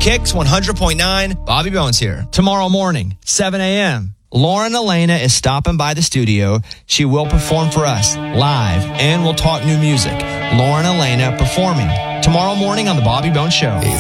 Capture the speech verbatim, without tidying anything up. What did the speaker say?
Kicks one hundred point nine, Bobby Bones here. Tomorrow morning, seven a.m., Lauren Elena is stopping by the studio. She will perform for us live, and we'll talk new music. Lauren Elena performing tomorrow morning on The Bobby Bones Show.